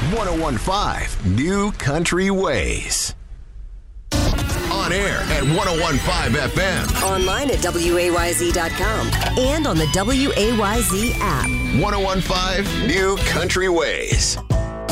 1015 New Country Ways. On air at 1015 FM. Online at WAYZ.com and on the WAYZ app. 1015 New Country Ways.